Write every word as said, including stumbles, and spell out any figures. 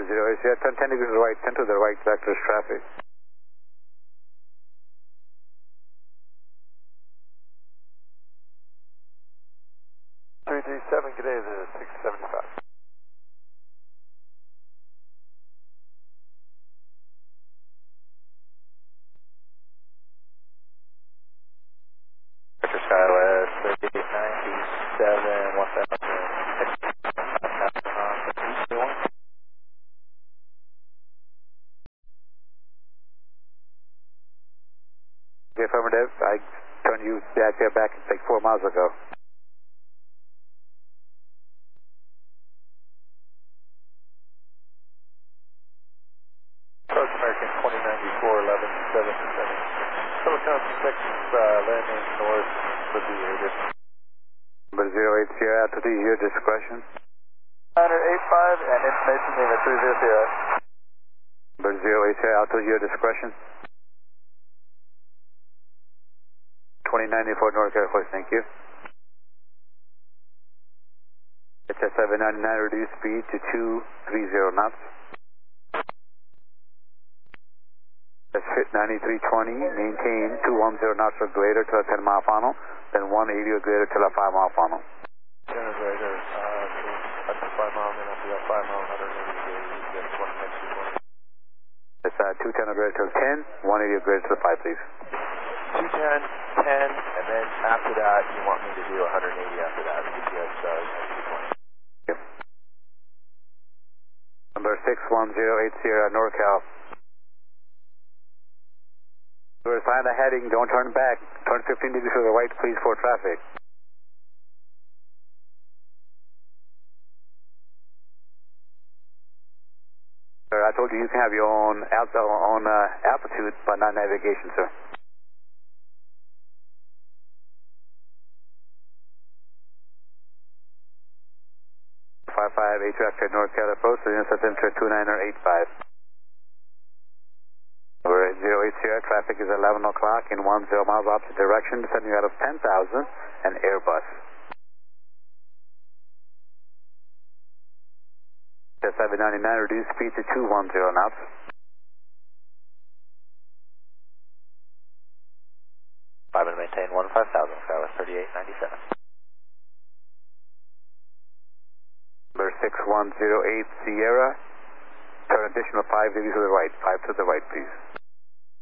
zero eight, turn ten degrees to the right, ten to the right, vector is traffic. three three seven, good day, this is six seventy-five. Vector Skywest, thirty-eight ninety-seven, one thousand, Okay, affirmative. I turned you back there back like four miles ago. South American twenty ninety-four, eleven seven seven. Silicon Texas, uh, landing north for the Aegis. Number zero eight Sierra, altitude your discretion. niner eight five and information being at three zero zero. Number zero eight Sierra, altitude your discretion. twenty ninety-four North Airport, thank you. It's at seven ninety-nine, reduce speed to two three zero knots. Let's hit ninety-three twenty, maintain two one zero knots or greater to a ten mile final, then one eighty or greater till a five mile final. ten or greater, uh, up to five mile, then up to that five mile, one hundred eighty degrees, that's one next to one. It's uh, two ten or greater till ten, one eighty or greater to the five, please. two ten, ten, and then after that, you want me to do one hundred eighty after that, G P S uh, two twenty. Yep. Number six one zero eight Sierra, NorCal. We're find the heading, don't turn back. Turn fifteen degrees to the right, please, for traffic. Sir, I told you you can have your own, alt own uh, altitude, but not navigation, sir. five five, eight traffic, NorCal approach, so unit temperature two niner eight five. We're at zero eight Sierra, traffic is eleven o'clock in one zero miles opposite direction, descending out of ten thousand, and Airbus. seven ninety-nine, reduce speed to two one zero knots. five and maintain one five thousand, Skywest thirty-eight ninety-seven. Number six one zero eight Sierra, turn additional five degrees to the right, five to the right, please.